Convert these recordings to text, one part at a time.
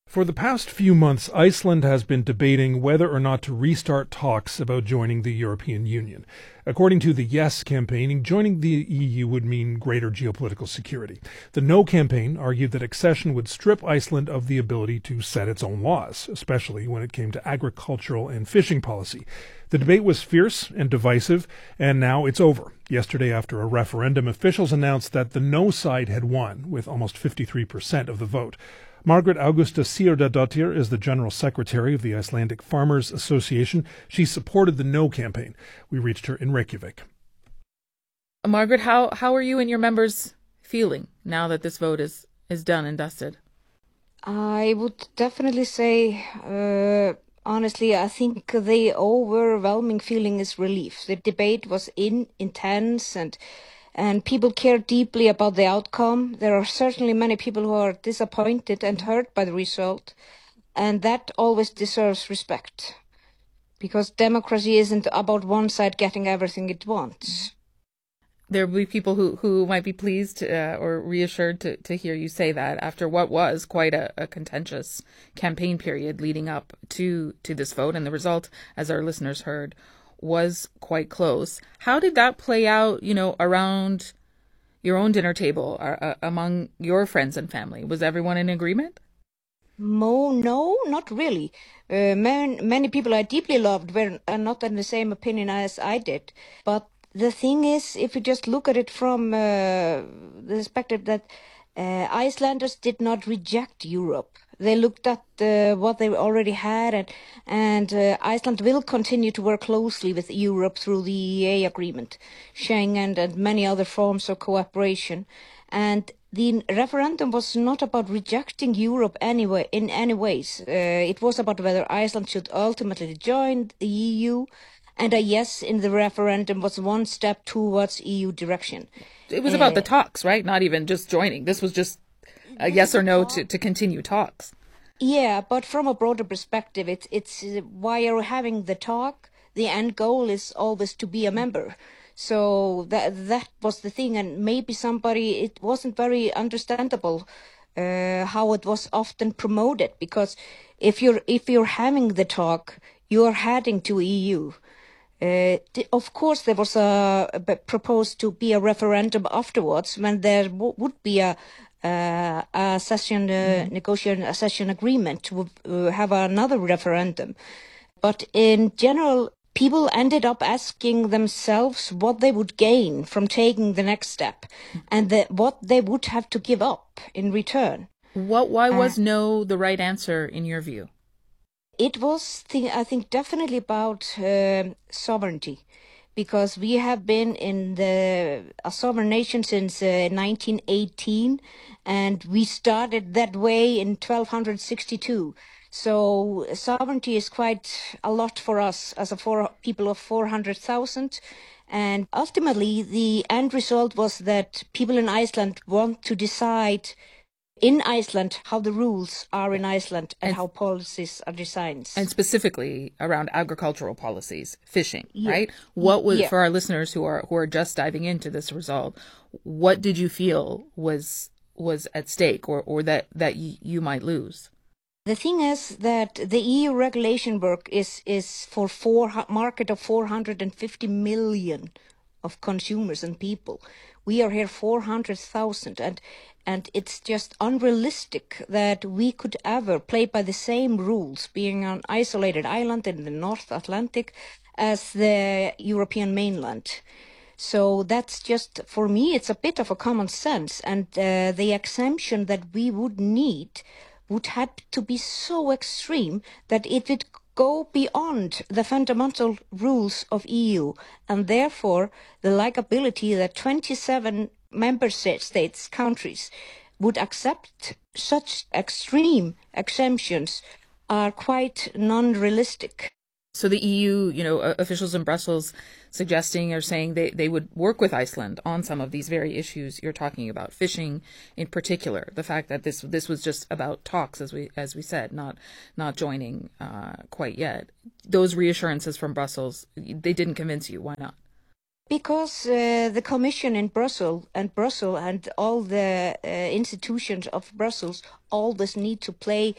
For the past few months, Iceland has been debating whether or not to restart talks about joining the European Union. According to the Yes campaign, joining the EU would mean greater geopolitical security. The No campaign argued that accession would strip Iceland of the ability to set its own laws, especially when it came to agricultural and fishing policy. The debate was fierce and divisive, and now it's over. Yesterday, after a referendum, officials announced that the No side had won, with almost 53% of the vote. Margaret Augusta Sigurdardóttir is the General Secretary of the Icelandic Farmers Association. She supported the No campaign. We reached her in Reykjavik. Margaret, how are you and your members feeling now that this vote is done and dusted? I would definitely say, honestly, I think the overwhelming feeling is relief. The debate was intense and people care deeply about the outcome. There are certainly many people who are disappointed and hurt by the result, and that always deserves respect, because democracy isn't about one side getting everything it wants. There will be people who might be pleased or reassured to hear you say that after what was quite a contentious campaign period leading up to this vote, and the result, as our listeners heard, was quite close. How did that play out, around your own dinner table, among your friends and family? Was everyone in agreement? No, not really. Many people I deeply loved were not in the same opinion as I did. But the thing is, if you just look at it from the perspective that Icelanders did not reject Europe. They looked at what they already had, and Iceland will continue to work closely with Europe through the EEA agreement, Schengen, and many other forms of cooperation. And the referendum was not about rejecting Europe in any ways. It was about whether Iceland should ultimately join the EU, and a yes in the referendum was one step towards EU direction. It was about the talks, right? Not even just joining. This was just a yes or no to continue talks. Yeah, but from a broader perspective, it's why you're having the talk. The end goal is always to be a member. So that was the thing, and maybe it wasn't very understandable how it was often promoted, because if you're having the talk, you're heading to EU. Of course, there was proposed to be a referendum afterwards when there would be a session negotiation, a session agreement to have another referendum. But in general, people ended up asking themselves what they would gain from taking the next step, and what they would have to give up in return. Why was no the right answer in your view? It was, I think, definitely about sovereignty, because we have been a sovereign nation since 1918, and we started that way in 1262. So sovereignty is quite a lot for us as people of 400,000. And ultimately, the end result was that people in Iceland want to decide in Iceland how the rules are in Iceland and how policies are designed. And specifically around agricultural policies, fishing, right? What was, for our listeners who are just diving into this result, what did you feel was at stake or that you might lose? The thing is that the EU regulation work is for market of 450 million of consumers and people. We are here 400,000, and it's just unrealistic that we could ever play by the same rules, being an isolated island in the North Atlantic as the European mainland. So that's just, for me, it's a bit of a common sense, and the exemption that we would need would have to be so extreme that it would go beyond the fundamental rules of EU, and therefore the likability that 27 member states, countries, would accept such extreme exemptions are quite non-realistic. So the EU, officials in Brussels suggesting or saying they would work with Iceland on some of these very issues you're talking about, fishing in particular. The fact that this was just about talks, as we said, not joining quite yet. Those reassurances from Brussels, they didn't convince you. Why not? Because the Commission in Brussels and all the institutions of Brussels always need to play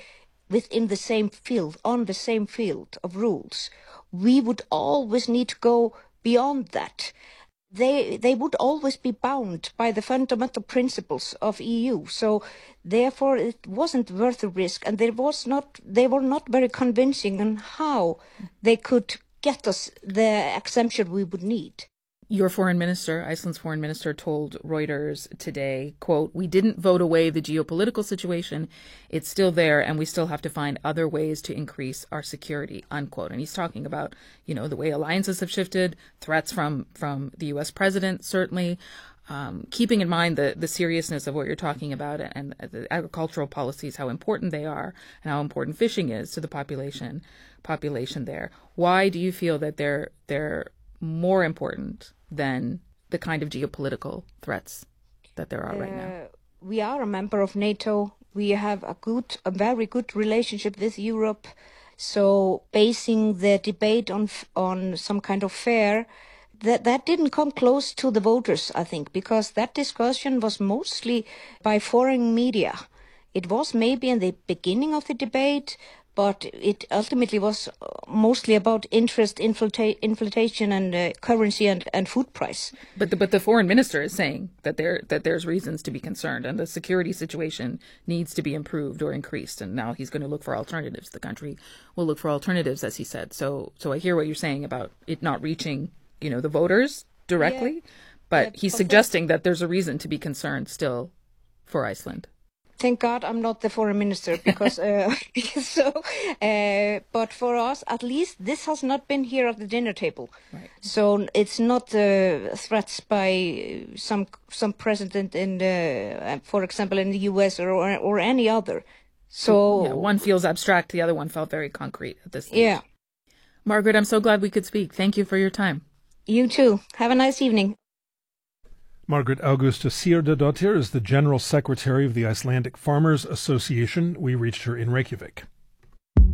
within the same field, on the same field of rules. We would always need to go beyond that. They would always be bound by the fundamental principles of EU. So therefore it wasn't worth the risk, and they were not very convincing on how they could get us the exemption we would need. Your foreign minister, Iceland's foreign minister, told Reuters today, quote, "We didn't vote away the geopolitical situation. It's still there, and we still have to find other ways to increase our security," unquote. And he's talking about, the way alliances have shifted, threats from the U.S. president, certainly, keeping in mind the seriousness of what you're talking about and the agricultural policies, how important they are and how important fishing is to the population there. Why do you feel that they're more important than the kind of geopolitical threats that there are right now? We are a member of NATO. We have a very good relationship with Europe. So basing the debate on some kind of fair, that didn't come close to the voters, I think, because that discussion was mostly by foreign media. It was maybe in the beginning of the debate, but it ultimately was mostly about interest, inflation, and currency and food price. But the foreign minister is saying that there's reasons to be concerned, and the security situation needs to be improved or increased. And now he's going to look for alternatives. The country will look for alternatives, as he said. So I hear what you're saying about it not reaching, the voters directly, but he's suggesting that there's a reason to be concerned still for Iceland. Thank God I'm not the foreign minister, because but for us, at least, this has not been here at the dinner table. Right. So it's not threats by some president for example, in the U.S. or any other. So one feels abstract, the other one felt very concrete at this stage. Yeah. Margaret, I'm so glad we could speak. Thank you for your time. You too. Have a nice evening. Margaret Augusta Sirdardóttir is the General Secretary of the Icelandic Farmers Association. We reached her in Reykjavik.